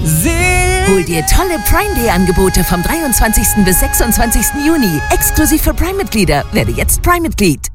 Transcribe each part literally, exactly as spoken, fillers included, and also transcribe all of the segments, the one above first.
Hol dir tolle Prime Day Angebote vom dreiundzwanzigsten bis sechsundzwanzigsten Juni. Exklusiv für Prime-Mitglieder. Werde jetzt Prime-Mitglied.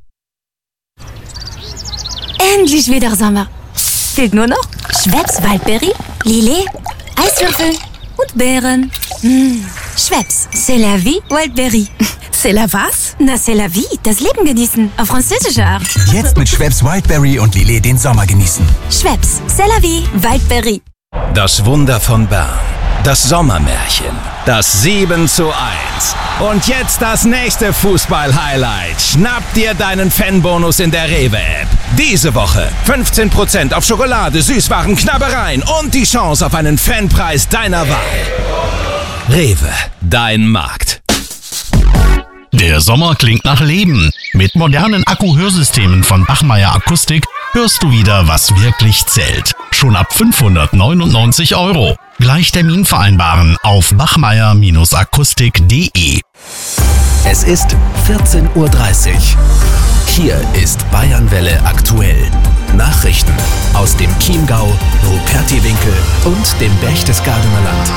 Endlich wieder Sommer. Fehlt nur noch Schweppes Waldberry, Lillet, Eiswürfel und Beeren. Mmh. Schweppes, c'est la vie, Waldberry. C'est la was? Na, c'est la vie, das Leben genießen. Auf französische Art. Jetzt mit Schweppes Wildberry und Lillet den Sommer genießen. Schweppes, c'est la vie, Waldberry. Das Wunder von Bern. Das Sommermärchen. Das sieben zu eins. Und jetzt das nächste Fußball-Highlight. Schnapp dir deinen Fanbonus in der Rewe-App. Diese Woche fünfzehn Prozent auf Schokolade, Süßwaren, Knabbereien und die Chance auf einen Fanpreis deiner Wahl. Rewe, dein Markt. Der Sommer klingt nach Leben. Mit modernen Akku-Hörsystemen von Bachmeier Akustik hörst du wieder, was wirklich zählt. Schon ab fünfhundertneunundneunzig Euro. Gleich Termin vereinbaren auf bachmeier Akustik punkt de. Es ist vierzehn Uhr dreißig. Hier ist Bayernwelle aktuell. Nachrichten aus dem Chiemgau, Rupertiwinkel und dem Berchtesgadener Land.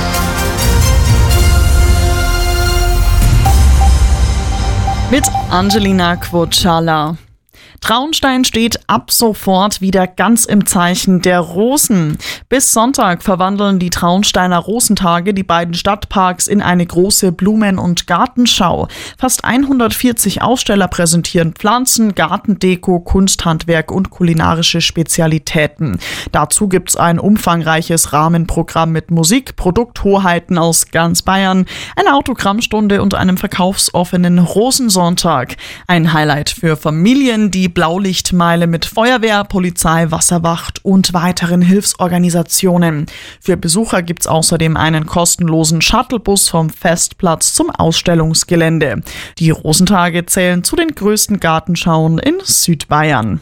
Mit Angelina Quocala. Traunstein steht ab sofort wieder ganz im Zeichen der Rosen. Bis Sonntag verwandeln die Traunsteiner Rosentage die beiden Stadtparks in eine große Blumen- und Gartenschau. Fast hundertvierzig Aussteller präsentieren Pflanzen, Gartendeko, Kunsthandwerk und kulinarische Spezialitäten. Dazu gibt's ein umfangreiches Rahmenprogramm mit Musik, Produkthoheiten aus ganz Bayern, eine Autogrammstunde und einem verkaufsoffenen Rosensonntag. Ein Highlight für Familien, die Blaulichtmeile mit Feuerwehr, Polizei, Wasserwacht und weiteren Hilfsorganisationen. Für Besucher gibt's außerdem einen kostenlosen Shuttlebus vom Festplatz zum Ausstellungsgelände. Die Rosentage zählen zu den größten Gartenschauen in Südbayern.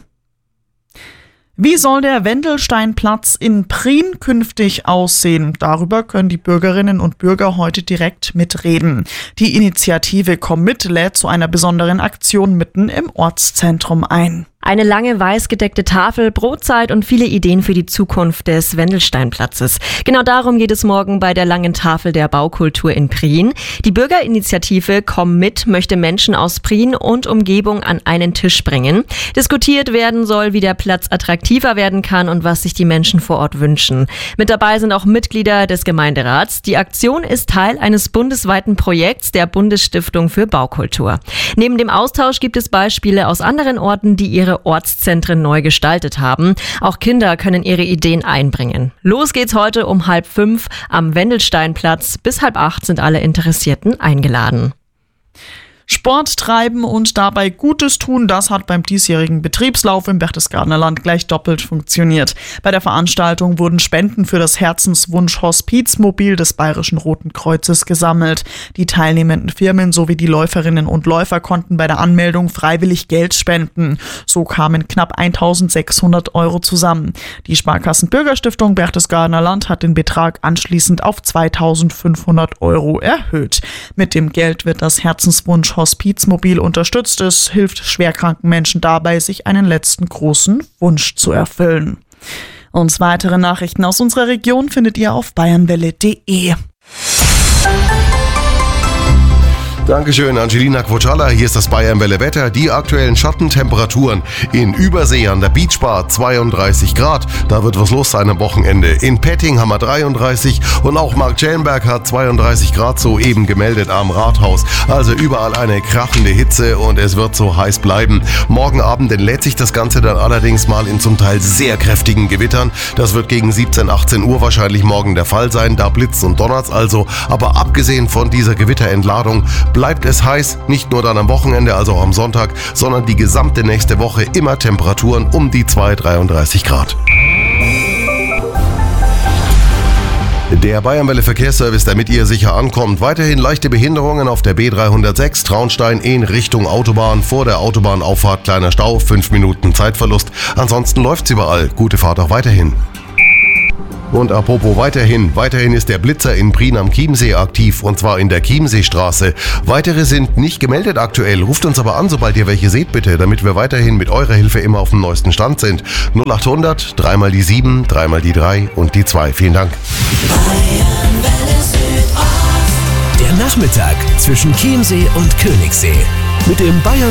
Wie soll der Wendelsteinplatz in Prien künftig aussehen? Darüber können die Bürgerinnen und Bürger heute direkt mitreden. Die Initiative Komm mit lädt zu einer besonderen Aktion mitten im Ortszentrum ein. Eine lange weiß gedeckte Tafel, Brotzeit und viele Ideen für die Zukunft des Wendelsteinplatzes. Genau darum geht es morgen bei der langen Tafel der Baukultur in Prien. Die Bürgerinitiative Komm mit möchte Menschen aus Prien und Umgebung an einen Tisch bringen. Diskutiert werden soll, wie der Platz attraktiver werden kann und was sich die Menschen vor Ort wünschen. Mit dabei sind auch Mitglieder des Gemeinderats. Die Aktion ist Teil eines bundesweiten Projekts der Bundesstiftung für Baukultur. Neben dem Austausch gibt es Beispiele aus anderen Orten, die ihre Ortszentren neu gestaltet haben. Auch Kinder können ihre Ideen einbringen. Los geht's heute um halb fünf am Wendelsteinplatz. Bis halb acht sind alle Interessierten eingeladen. Sport treiben und dabei Gutes tun, das hat beim diesjährigen Betriebslauf im Berchtesgadener Land gleich doppelt funktioniert. Bei der Veranstaltung wurden Spenden für das Herzenswunsch-Hospizmobil des Bayerischen Roten Kreuzes gesammelt. Die teilnehmenden Firmen sowie die Läuferinnen und Läufer konnten bei der Anmeldung freiwillig Geld spenden. So kamen knapp eintausendsechshundert Euro zusammen. Die Sparkassen-Bürgerstiftung Berchtesgadener Land hat den Betrag anschließend auf zweitausendfünfhundert Euro erhöht. Mit dem Geld wird das Herzenswunsch Hospizmobil unterstützt. Es hilft schwerkranken Menschen dabei, sich einen letzten großen Wunsch zu erfüllen. Und weitere Nachrichten aus unserer Region findet ihr auf bayernwelle punkt de. Dankeschön, Angelina Quocala. Hier ist das Bayernwelle Wetter. Die aktuellen Schattentemperaturen in Übersee an der Beachbar zweiunddreißig Grad. Da wird was los sein am Wochenende. In Petting haben wir dreiunddreißig und auch Marktschellenberg hat zweiunddreißig Grad soeben gemeldet am Rathaus. Also überall eine krachende Hitze und es wird so heiß bleiben. Morgen Abend entlädt sich das Ganze dann allerdings mal in zum Teil sehr kräftigen Gewittern. Das wird gegen siebzehn, achtzehn Uhr wahrscheinlich morgen der Fall sein. Da blitzt und donnert's also. Aber abgesehen von dieser Gewitterentladung bleibt es heiß, nicht nur dann am Wochenende, also auch am Sonntag, sondern die gesamte nächste Woche immer Temperaturen um die zwei, dreiunddreißig Grad. Der Bayernwelle Verkehrsservice, damit ihr sicher ankommt. Weiterhin leichte Behinderungen auf der B dreihundertsechs Traunstein in Richtung Autobahn. Vor der Autobahnauffahrt kleiner Stau, fünf Minuten Zeitverlust. Ansonsten läuft's überall. Gute Fahrt auch weiterhin. Und apropos weiterhin, weiterhin ist der Blitzer in Prien am Chiemsee aktiv und zwar in der Chiemseestraße. Weitere sind nicht gemeldet aktuell. Ruft uns aber an, sobald ihr welche seht bitte, damit wir weiterhin mit eurer Hilfe immer auf dem neuesten Stand sind. null achthundert, dreimal die sieben, dreimal die drei und die zwei. Vielen Dank. Der Nachmittag zwischen Chiemsee und Königssee mit dem Bayern